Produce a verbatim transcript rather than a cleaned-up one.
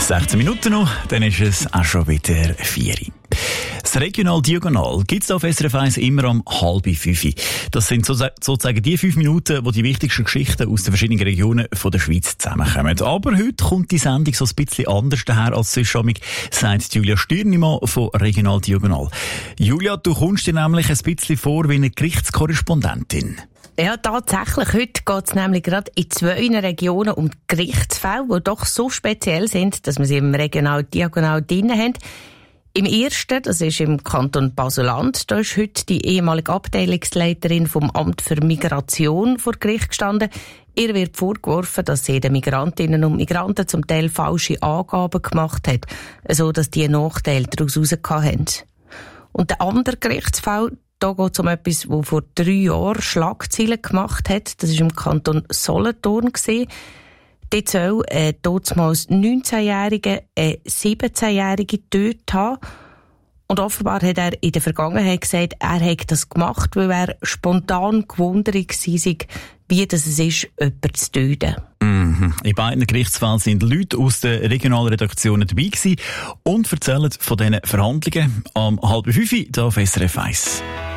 sechzehn Minuten noch, dann ist es auch schon wieder vier. Das Regional Diagonal gibt es auf S R F eins immer um halb fünf. Das sind sozusagen die fünf Minuten, wo die wichtigsten Geschichten aus den verschiedenen Regionen von der Schweiz zusammenkommen. Aber heute kommt die Sendung so ein bisschen anders daher als sonst, sagt Julia Stürnimann von Regional Diagonal. Julia, du kommst dir nämlich ein bisschen vor wie eine Gerichtskorrespondentin. Ja, tatsächlich. Heute geht es nämlich gerade in zwei Regionen um Gerichtsfälle, die doch so speziell sind, dass wir sie im Regional Diagonal drin haben. Im ersten, das ist im Kanton Basel-Land, da ist heute die ehemalige Abteilungsleiterin vom Amt für Migration vor Gericht gestanden. Ihr wird vorgeworfen, dass sie den Migrantinnen und Migranten zum Teil falsche Angaben gemacht hat, so dass die einen Nachteil daraus rausgehauen haben. Und der andere Gerichtsfall, da geht es um etwas, das vor drei Jahren Schlagzeilen gemacht hat. Das war im Kanton Solothurn. Dort soll äh, damals neunzehnjährige eine siebzehnjährige getötet haben. Und offenbar hat er in der Vergangenheit gesagt, er hätte das gemacht, weil er spontan gewundert war, wie das es ist, jemanden zu töten. Mhm. In beiden Gerichtsfällen sind Leute aus den regionalen Redaktionen dabei gewesen und erzählen von diesen Verhandlungen am halb fünf hier auf S R F eins.